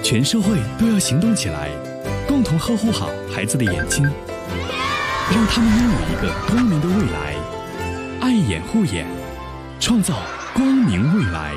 全社会都要行动起来，共同呵护好孩子的眼睛，让他们拥有一个光明的未来。爱眼护眼，创造光明未来。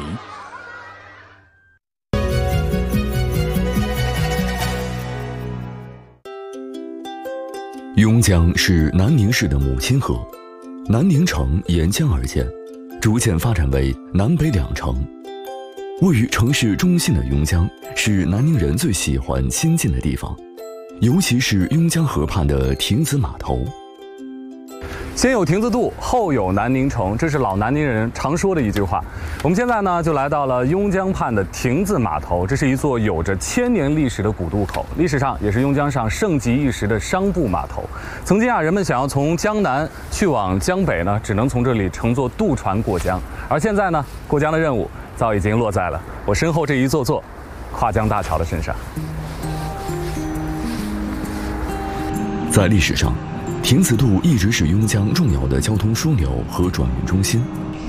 邕江是南宁市的母亲河，南宁城沿江而建，逐渐发展为南北两城。位于城市中心的邕江是南宁人最喜欢亲近的地方，尤其是邕江河畔的亭子码头。 先有亭子渡，后有南宁城，这是老南宁人常说的一句话。我们现在呢，就来到了邕江畔的亭子码头，这是一座有着1000年历史的古渡口，历史上也是邕江上盛极一时的商埠码头。曾经人们想要从江南去往江北呢，只能从这里乘坐渡船过江，而现在呢，过江的任务早已经落在了我身后这一座座跨江大桥的身上。 在历史上，亭子渡一直是邕江重要的交通枢纽和转运中心。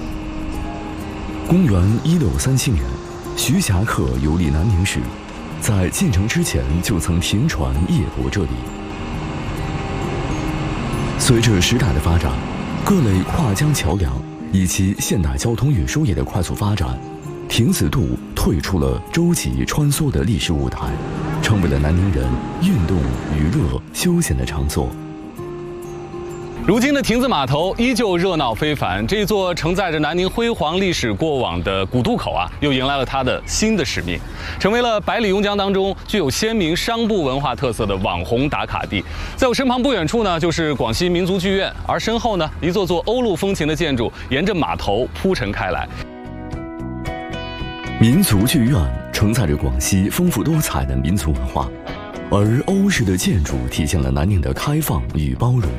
公元1637年，徐霞客游历南宁时，在建成之前就曾停船夜泊这里。随着时代的发展，各类跨江桥梁以及现代交通运输业的快速发展，亭子渡退出了舟楫穿梭的历史舞台，成为了南宁人运动、娱乐、休闲的场所。 如今的亭子码头依旧热闹非凡，这座承载着南宁辉煌历史过往的古渡口又迎来了它的新的使命，成为了百里邕江当中具有鲜明商埠文化特色的网红打卡地。在我身旁不远处呢，就是广西民族剧院，而身后呢，一座座欧陆风情的建筑沿着码头铺陈开来。 民族剧院承载着广西丰富多彩的民族文化，而欧式的建筑体现了南宁的开放与包容。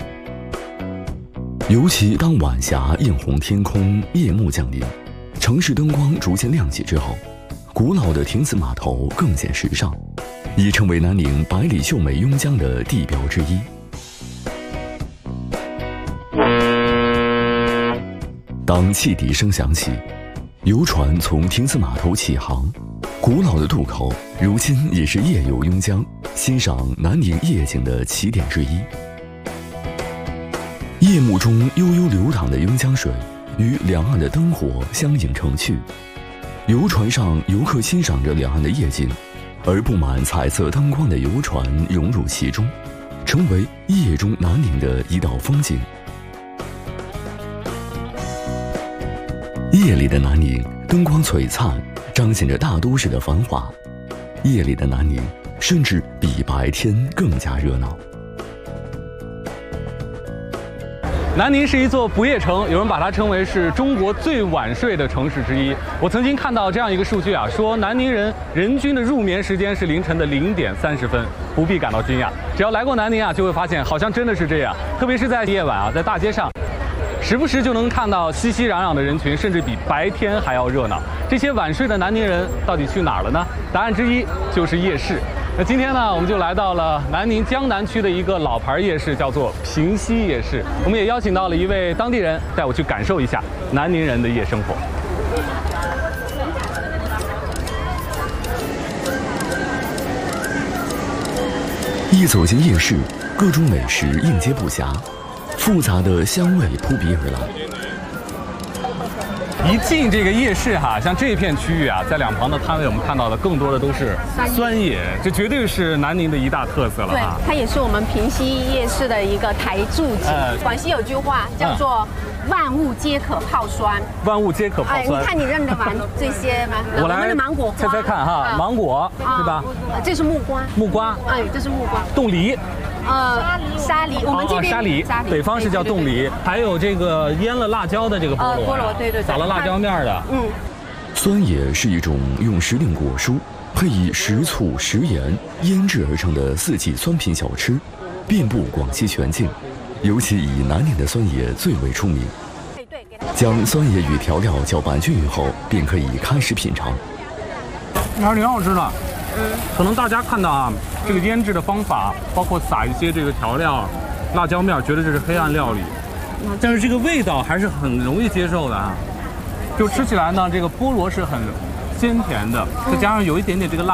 尤其当晚霞映红天空，夜幕降临，城市灯光逐渐亮起之后，古老的亭子码头更显时尚，已成为南宁百里秀美邕江的地标之一。当汽笛声响起，游船从亭子码头起航，古老的渡口如今也是夜游邕江、欣赏南宁夜景的起点之一。夜幕中悠悠流淌的邕江水与两岸的灯火相映成趣，游船上游客欣赏着两岸的夜景，而布满彩色灯光的游船融入其中，成为夜中南宁的一道风景。夜里的南宁灯光璀璨，彰显着大都市的繁华。夜里的南宁甚至比白天更加热闹。 南宁是一座不夜城，有人把它称为是中国最晚睡的城市之一。我曾经看到这样一个数据说南宁人人均的入眠时间是凌晨的0点30分，不必感到惊讶。只要来过南宁就会发现好像真的是这样。特别是在夜晚在大街上，时不时就能看到熙熙攘攘的人群，甚至比白天还要热闹。这些晚睡的南宁人到底去哪儿了呢？答案之一就是夜市。那今天呢，我们就来到了南宁江南区的一个老牌夜市，叫做平西夜市。我们也邀请到了一位当地人，带我去感受一下南宁人的夜生活。 一走进夜市，各种美食应接不暇，复杂的香味扑鼻而来。 一进这个夜市像这片区域在两旁的摊位，我们看到的更多的都是酸野，这绝对是南宁的一大特色了。 对，它也是我们平西夜市的一个台柱子。广西有句话叫做“万物皆可泡酸”， 万物皆可泡酸。 你看你认得完这些吗？ 我来芒果猜猜看芒果对吧？ 这是木瓜。 木瓜， 这是木瓜。 冻梨。 沙梨，我们这边沙梨，北方是叫冻梨，还有这个腌了辣椒的这个菠萝， 对， 撒了辣椒面的。 酸野是一种用时令果蔬配以食醋、食盐腌制而成的四季酸品小吃，遍布广西全境，尤其以南宁的酸野最为出名。将酸野与调料搅拌均匀后，便可以开始品尝。 还是挺好吃的。可能大家看到这个腌制的方法，包括撒一些这个调料、辣椒面，觉得这是黑暗料理，但是这个味道还是很容易接受的就吃起来呢，这个菠萝是很鲜甜的，再加上有一点点这个辣。